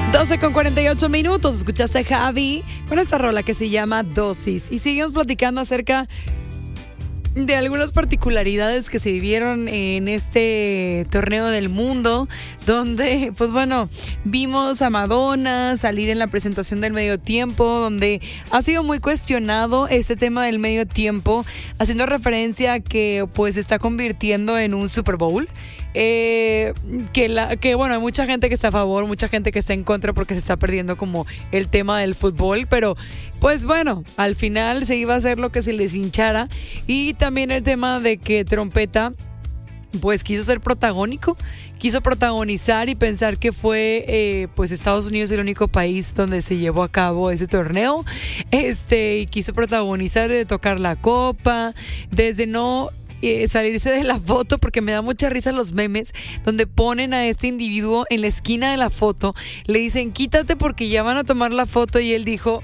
12:48. Escuchaste a Javi con esta rola que se llama Dosis. Y seguimos platicando acerca de algunas particularidades que se vivieron en este torneo del mundo, donde, pues bueno, vimos a Madonna salir en la presentación del medio tiempo, donde ha sido muy cuestionado este tema del medio tiempo, haciendo referencia a que pues se está convirtiendo en un Super Bowl. Que bueno, hay mucha gente que está a favor, mucha gente que está en contra porque se está perdiendo como el tema del fútbol, pero pues bueno, al final se iba a hacer lo que se les hinchara. Y también el tema de que Trompeta pues quiso ser protagónico, quiso protagonizar y pensar que fue pues Estados Unidos el único país donde se llevó a cabo ese torneo, y quiso protagonizar de tocar la copa, desde no salirse de la foto, porque me da mucha risa los memes donde ponen a este individuo en la esquina de la foto, le dicen quítate porque ya van a tomar la foto, y él dijo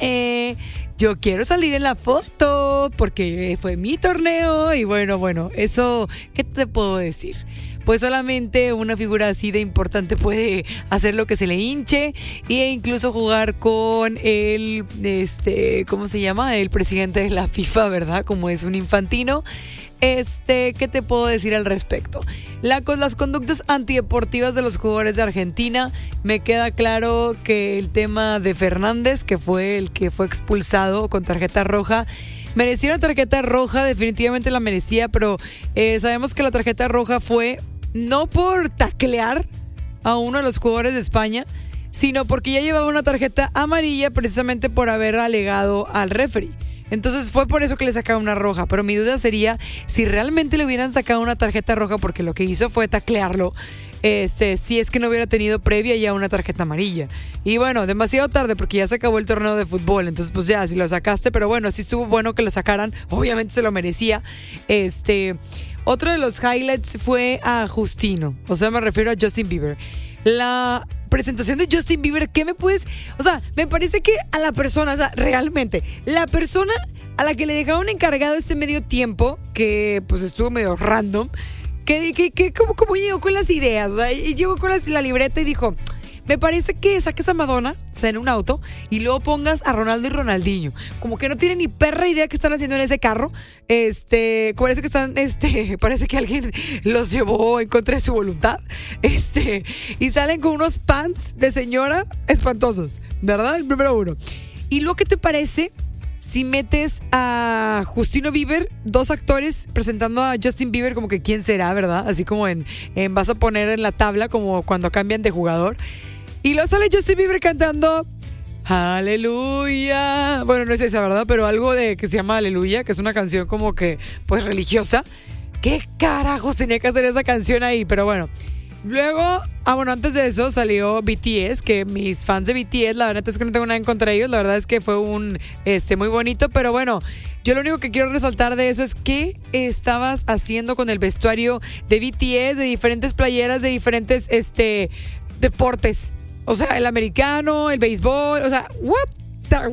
yo quiero salir en la foto porque fue mi torneo. Y bueno, eso, ¿qué te puedo decir? Pues solamente una figura así de importante puede hacer lo que se le hinche, e incluso jugar con el ¿cómo se llama? El presidente de la FIFA, ¿verdad? Como es un infantino. ¿Qué te puedo decir al respecto? Las conductas antideportivas de los jugadores de Argentina, me queda claro que el tema de Fernández, que fue el que fue expulsado con tarjeta roja, merecía una tarjeta roja, definitivamente la merecía, pero sabemos que la tarjeta roja fue no por taclear a uno de los jugadores de España, sino porque ya llevaba una tarjeta amarilla precisamente por haber alegado al referee. Entonces fue por eso que le sacaron una roja. Pero mi duda sería si realmente le hubieran sacado una tarjeta roja porque lo que hizo fue taclearlo, si es que no hubiera tenido previa ya una tarjeta amarilla. Y bueno, demasiado tarde porque ya se acabó el torneo de fútbol. Entonces pues ya, si lo sacaste, pero bueno, sí estuvo bueno que lo sacaran. Obviamente se lo merecía. Otro de los highlights fue a Justino. O sea, me refiero a Justin Bieber. La presentación de Justin Bieber, ¿qué me puedes...? O sea, me parece que a la persona, o sea, realmente, la persona a la que le dejaron encargado este medio tiempo, que pues estuvo medio random, ¿cómo llegó con las ideas? O sea, llegó con la libreta y dijo... Me parece que saques a Madonna, o sea, en un auto, y luego pongas a Ronaldo y Ronaldinho. Como que no tienen ni perra idea qué están haciendo en ese carro. Parece que están, parece que alguien los llevó en contra de su voluntad. Y salen con unos pants de señora espantosos, ¿verdad? El número uno. ¿Y luego qué te parece si metes a Justino Bieber, dos actores presentando a Justin Bieber como que quién será, ¿verdad? Así como en vas a poner en la tabla como cuando cambian de jugador. Y luego sale Justin Bieber cantando Aleluya. Bueno, no es esa, ¿verdad? Pero algo de que se llama Aleluya, que es una canción como que, pues, religiosa. ¿Qué carajos tenía que hacer esa canción ahí? Pero bueno. Luego, antes de eso salió BTS, que mis fans de BTS, la verdad es que no tengo nada en contra de ellos, la verdad es que fue un muy bonito, pero bueno, yo lo único que quiero resaltar de eso es qué estabas haciendo con el vestuario de BTS, de diferentes playeras, de diferentes deportes, o sea, el americano, el béisbol, o sea, what?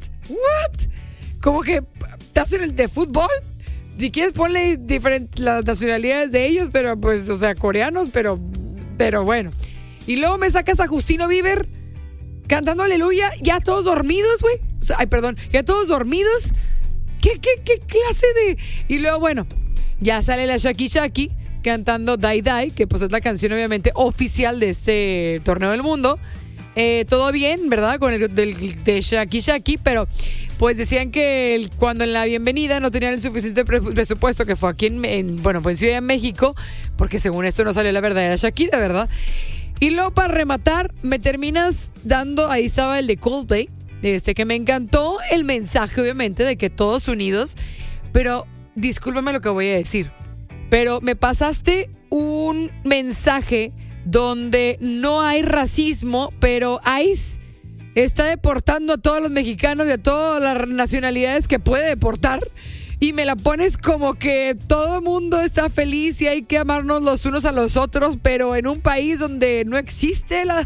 Como que estás en el de fútbol. Si quieres ponle las nacionalidades de ellos, pero pues, o sea, coreanos, pero bueno. Y luego me sacas a Justino Bieber cantando Aleluya, ya todos dormidos, güey. O sea, ya todos dormidos. ¿Qué clase de...? Y luego, bueno, ya sale la Shaki Shaki cantando Die Die, que pues es la canción obviamente oficial de este torneo del mundo. Todo bien, ¿verdad? Con el de Shaki Shaki, pero pues decían que cuando en la bienvenida no tenían el suficiente presupuesto, que fue aquí fue en Ciudad de México, porque según esto no salió la verdadera Shakira, ¿verdad? Y luego para rematar, me terminas dando, ahí estaba el de Coldplay, que me encantó el mensaje, obviamente, de que todos unidos, pero discúlpame lo que voy a decir, pero me pasaste un mensaje donde no hay racismo, pero ICE está deportando a todos los mexicanos y a todas las nacionalidades que puede deportar, y me la pones como que todo el mundo está feliz y hay que amarnos los unos a los otros, pero en un país donde no existe la...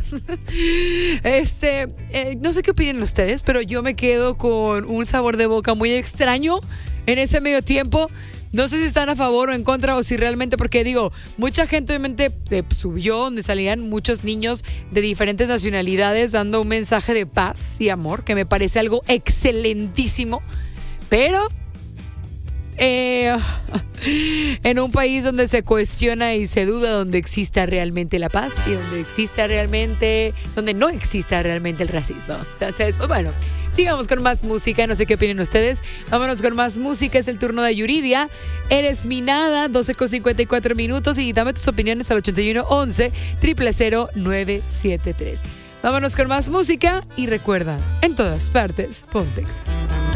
no sé qué opinan ustedes, pero yo me quedo con un sabor de boca muy extraño en ese medio tiempo, no sé si están a favor o en contra o si realmente, porque digo, mucha gente obviamente subió donde salían muchos niños de diferentes nacionalidades dando un mensaje de paz y amor, que me parece algo excelentísimo, pero en un país donde se cuestiona y se duda donde exista realmente la paz y donde no exista realmente el racismo. Entonces, pues bueno, sigamos con más música, no sé qué opinen ustedes. Vámonos con más música, es el turno de Yuridia. Eres mi nada, 12:54 y dame tus opiniones al 8111-000-973. Vámonos con más música y recuerda, en todas partes, Pontex.